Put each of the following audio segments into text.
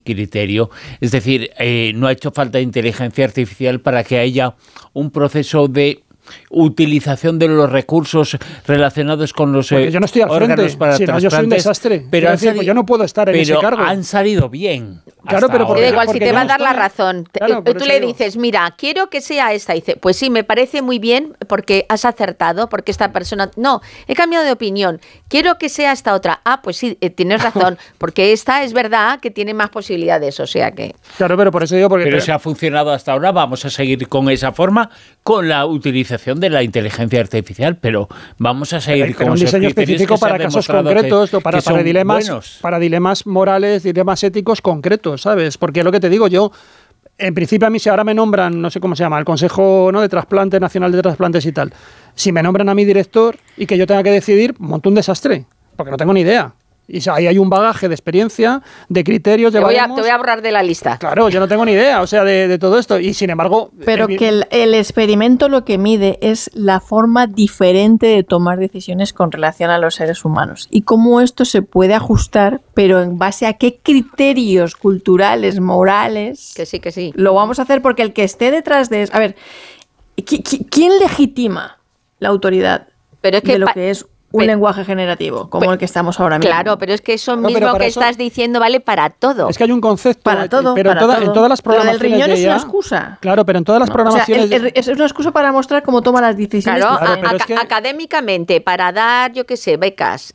criterio. Es decir, no ha hecho falta inteligencia artificial para que haya un proceso de utilización de los recursos relacionados con los yo no estoy al frente, para yo soy un desastre. Pero yo no puedo estar en ese cargo. Pero han salido bien. Claro, pero da igual, si te va a dar la razón. Claro, tú le dices, mira, quiero que sea esta. Y dice, pues sí, me parece muy bien porque has acertado, porque esta persona... No, he cambiado de opinión. Quiero que sea esta otra. Ah, pues sí, tienes razón, porque esta es verdad que tiene más posibilidades, o sea que... Claro, pero por eso digo... Pero si ha funcionado hasta ahora, vamos a seguir con esa forma, con la utilización de la inteligencia artificial, pero vamos a seguir con un diseño específico para casos concretos, para dilemas morales, dilemas éticos concretos, ¿sabes? Porque lo que te digo yo, en principio a mí si ahora me nombran, no sé cómo se llama, el Consejo, ¿no?, de Trasplante Nacional de Trasplantes y tal, si me nombran a mi director y que yo tenga que decidir, monto un desastre, porque no tengo ni idea. Y ahí hay un bagaje de experiencia, de criterios, de te voy a borrar de la lista. Claro, yo no tengo ni idea, o sea, de todo esto. Y sin embargo... Pero que el experimento lo que mide es la forma diferente de tomar decisiones con relación a los seres humanos. Y cómo esto se puede ajustar, pero en base a qué criterios culturales, morales... Que sí. Lo vamos a hacer porque el que esté detrás de eso... A ver, ¿quién legitima la autoridad de lo que es un lenguaje generativo, como el que estamos ahora mismo? Claro, pero es que eso mismo que estás diciendo vale para todo. Es que hay un concepto... Para todo, pero en todas las programaciones... Lo del riñón es una excusa. Claro, pero en todas las programaciones... O sea, es una excusa para mostrar cómo toma las decisiones. Claro, académicamente, para dar, yo qué sé, becas,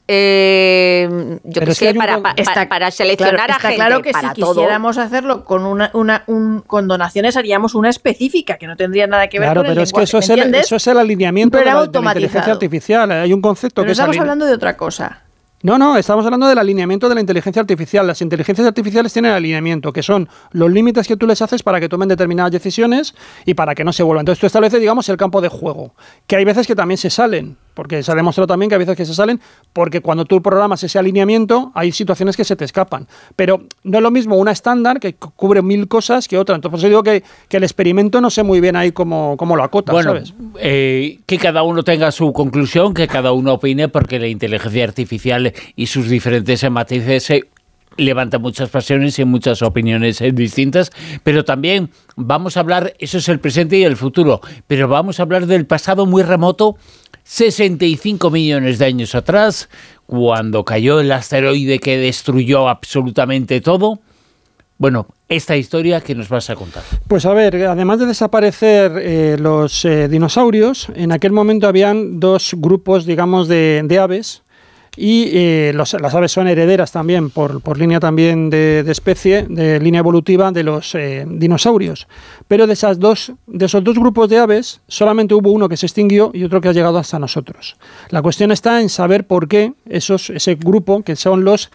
para seleccionar a gente. Está claro que si quisiéramos hacerlo con donaciones haríamos una específica, que no tendría nada que ver con el lenguaje. Claro, pero es que eso es el alineamiento de la inteligencia artificial. Hay un concepto... Pero estamos hablando de otra cosa. No, estamos hablando del alineamiento de la inteligencia artificial. Las inteligencias artificiales tienen alineamiento, que son los límites que tú les haces para que tomen determinadas decisiones y para que no se vuelvan. Entonces tú estableces, digamos, el campo de juego, que hay veces que también se salen, porque se ha demostrado también que hay veces que se salen, porque cuando tú programas ese alineamiento hay situaciones que se te escapan. Pero no es lo mismo una estándar que cubre 1000 cosas que otra. Entonces yo digo que el experimento no sé muy bien ahí cómo lo acota, ¿sabes? Que cada uno tenga su conclusión, que cada uno opine, porque la inteligencia artificial y sus diferentes matices levanta muchas pasiones y muchas opiniones distintas, pero también vamos a hablar, eso es el presente y el futuro, pero vamos a hablar del pasado muy remoto, 65 millones de años atrás, cuando cayó el asteroide que destruyó absolutamente todo. Bueno, esta historia que nos vas a contar. Pues a ver, además de desaparecer los dinosaurios, en aquel momento habían dos grupos, digamos, de aves. Y las aves son herederas también, por línea también de especie, de línea evolutiva de los dinosaurios. Pero de esos dos grupos de aves, solamente hubo uno que se extinguió y otro que ha llegado hasta nosotros. La cuestión está en saber por qué ese grupo, que son los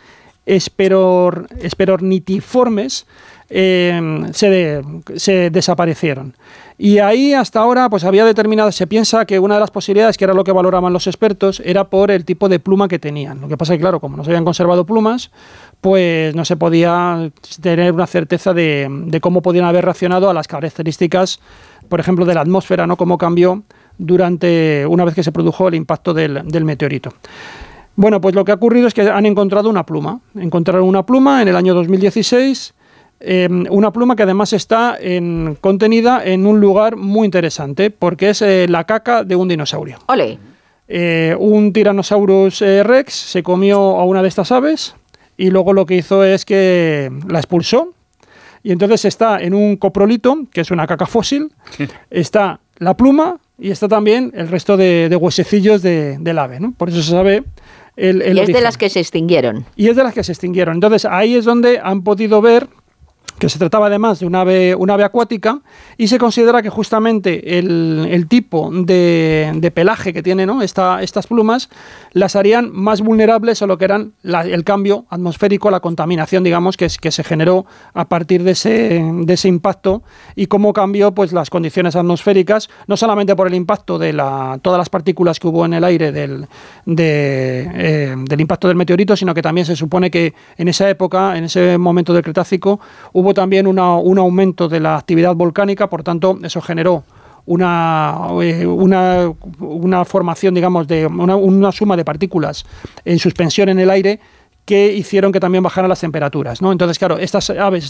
esperornitiformes, se desaparecieron. Y ahí hasta ahora pues había determinado, se piensa que una de las posibilidades, que era lo que valoraban los expertos, era por el tipo de pluma que tenían. Lo que pasa es que, claro, como no se habían conservado plumas, pues no se podía tener una certeza de cómo podían haber reaccionado a las características, por ejemplo, de la atmósfera, ¿no? Cómo cambió una vez que se produjo el impacto del meteorito. Bueno, pues lo que ha ocurrido es que han encontrado una pluma. Encontraron una pluma en el año 2016, una pluma que además está contenida en un lugar muy interesante, porque es la caca de un dinosaurio. ¡Ole! Un Tyrannosaurus Rex se comió a una de estas aves y luego lo que hizo es que la expulsó. Y entonces está en un coprolito, que es una caca fósil, está la pluma y está también el resto de huesecillos del ave, ¿no? Por eso se sabe el origen. Es de las que se extinguieron. Y es de las que se extinguieron. Entonces ahí es donde han podido ver que se trataba además de un ave acuática, y se considera que justamente el tipo de pelaje que tiene, ¿no?, estas plumas las harían más vulnerables a lo que eran el cambio atmosférico, la contaminación, digamos, que se generó a partir de ese impacto, y cómo cambió pues las condiciones atmosféricas, no solamente por el impacto de todas las partículas que hubo en el aire del impacto del meteorito, sino que también se supone que en esa época, en ese momento del Cretácico, hubo también un aumento de la actividad volcánica, por tanto eso generó una formación, digamos, de una suma de partículas en suspensión en el aire que hicieron que también bajaran las temperaturas, ¿no? Entonces, claro, estas aves